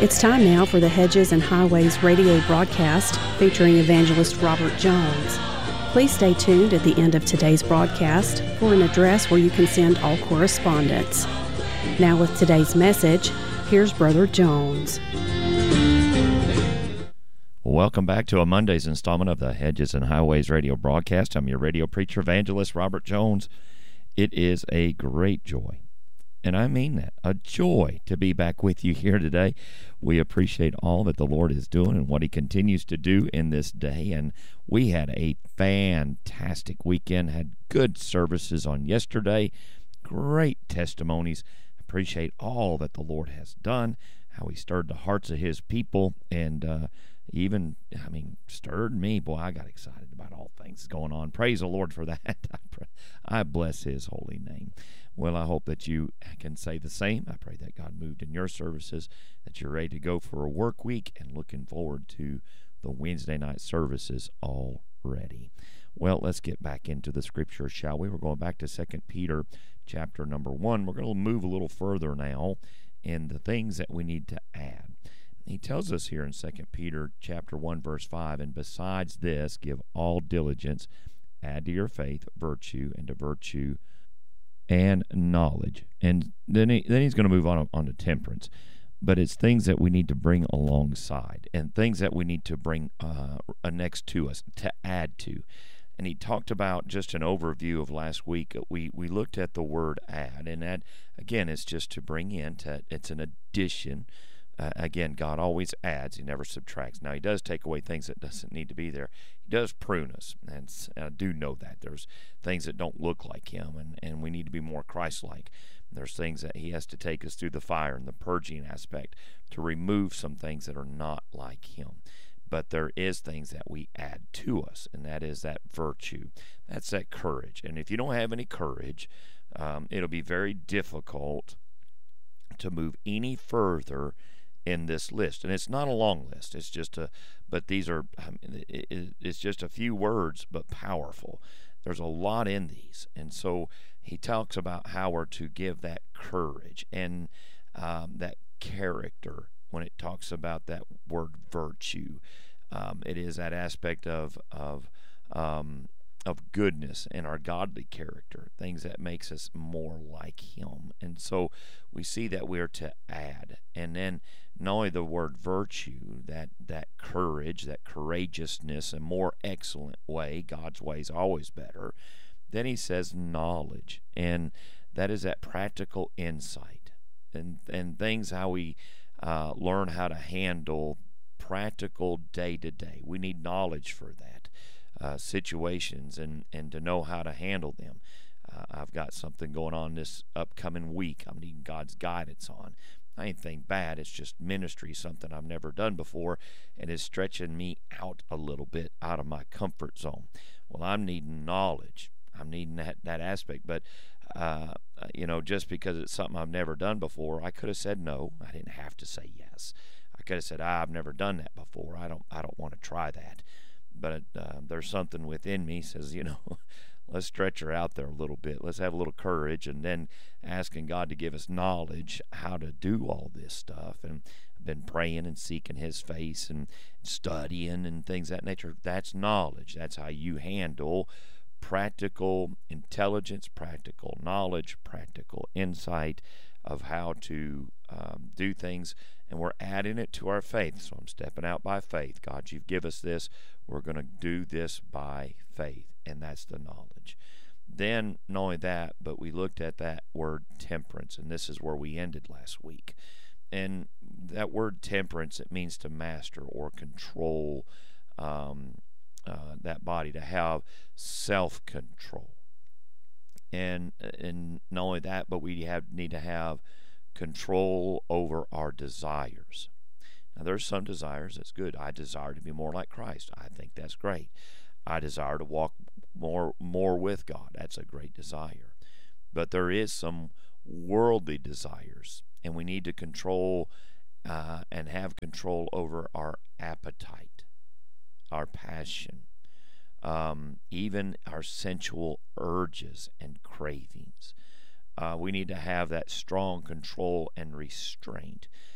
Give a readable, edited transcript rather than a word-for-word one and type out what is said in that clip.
It's time now for the Hedges and Highways radio broadcast featuring evangelist Robert Jones. Please stay tuned at the end of today's broadcast for an address where you can send all correspondence. Now with today's message, here's Brother Jones. Welcome back to a Monday's installment of the Hedges and Highways radio broadcast. I'm your radio preacher evangelist, Robert Jones. It is a great joy, and I mean that, a joy to be back with you here today. We appreciate all that the Lord is doing and what He continues to do in this day, and we had a fantastic weekend, had good services on yesterday, great testimonies. Appreciate all that the Lord has done, how He stirred the hearts of His people, and even, stirred me. Boy, I got excited about all things going on. Praise the Lord for that. I bless His holy name. Well, I hope that you can say the same. I pray that God moved in your services, that you're ready to go for a work week and looking forward to the Wednesday night services already. Well, let's get back into the scripture, shall we? We're going back to 2 Peter chapter number 1. We're going to move a little further now in the things that we need to add. He tells us here in 2 Peter chapter 1, verse 5, and besides this, give all diligence, add to your faith virtue, and to virtue and knowledge. And then he's going to move on to temperance. But it's things that we need to bring alongside and things that we need to bring next to us, to add to. And he talked about just an overview of last week. We looked at the word add, and add, again, it's just to bring in, it's an addition. Again, God always adds. He never subtracts. Now, He does take away things that doesn't need to be there. He does prune us, and I do know that. There's things that don't look like Him, and we need to be more Christ-like. There's things that He has to take us through the fire and the purging aspect to remove some things that are not like Him. But there is things that we add to us, and that is that virtue. That's that courage. And if you don't have any courage, it'll be very difficult to move any further in this list. And it's not a long list. It's just it's just a few words, but powerful. There's a lot in these. And so he talks about how we're to give that courage and that character when it talks about that word virtue. It is that aspect of goodness and our godly character, things that makes us more like Him. And so we see that we're to add. And then not only the word virtue, that courage, that courageousness, a more excellent way. God's way is always better. Then he says knowledge, and that is that practical insight and things how we learn how to handle practical day-to-day. We need knowledge for that. Situations and to know how to handle them. I've got something going on this upcoming week I'm needing God's guidance on. Anything bad, it's just ministry, something I've never done before, and it's stretching me out a little bit out of my comfort zone. Well, I'm needing knowledge. I'm needing that aspect, but just because it's something I've never done before, I could have said no. I didn't have to say yes. I could have said, I've never done that before. I don't want to try that. But there's something within me says, let's stretch her out there a little bit. Let's have a little courage, and then asking God to give us knowledge how to do all this stuff. And I've been praying and seeking His face and studying and things of that nature. That's knowledge. That's how you handle practical intelligence, practical knowledge, practical insight of how to do things. And we're adding it to our faith. So I'm stepping out by faith. God, you've given us this. We're going to do this by faith. And that's the knowledge. Then, not only that, but we looked at that word temperance. And this is where we ended last week. And that word temperance, it means to master or control that body, to have self-control. And not only that, but we need to have control over our desires. Now, there's some desires that's good. I desire to be more like Christ. I think that's great. I desire to walk more with God. That's a great desire. But there is some worldly desires, and we need to control and have control over our appetite, our passion, even our sensual urges and cravings. We need to have that strong control and restraint.